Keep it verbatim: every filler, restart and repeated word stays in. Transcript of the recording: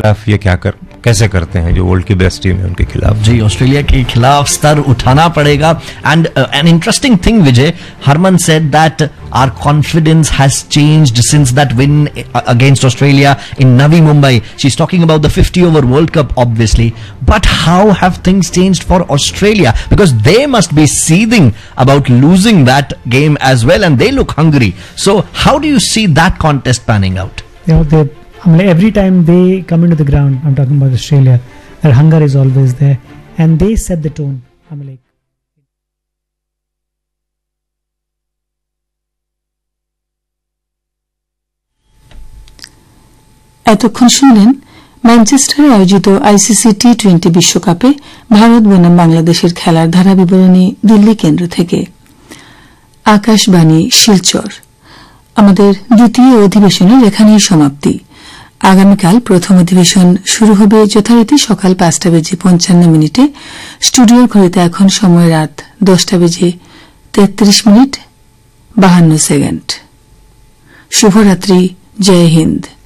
खिलाफ ये क्या कर कैसे करते हैं जो वर्ल्ड की बेस्ट टीम है उनके खिलाफ? जी, ऑस्ट्रेलिया के खिलाफ स्तर उठाना पड़ेगा. And an interesting thing Vijay, Harman said that our confidence has changed since that win against Australia in Navi Mumbai. She's talking about the fifty over World Cup obviously, but how have things changed for Australia, because they must be seething about losing that game as well and they look hungry. So how do you see that contest panning out? You know, they, I mean, every time they come into the ground, I'm talking about Australia, their hunger is always there and they set the tone. I mean, like এতক্ষণ শুনলেন ম্যানচেস্টারে আয়োজিত ICC T twenty বিশ্বকাপে ভারত বনাম বাংলাদেশের খেলার ধারা বিবরণী দিল্লি কেন্দ্র থেকে। আকাশবাণী শিলচর। আমাদের দ্বিতীয় অধিবেশনের এখানেই সমাপ্তি। আগামীকাল প্রথম অধিবেশন শুরু হবে যথারীতি সকাল পাঁচটা বেজে পঞ্চান্ন মিনিটে। স্টুডিওর ঘড়িতে এখন সময় রাত দশটা বেজে তেত্রিশ মিনিট বাহান্ন সেকেন্ড। শুভরাত্রি, জয় হিন্দ।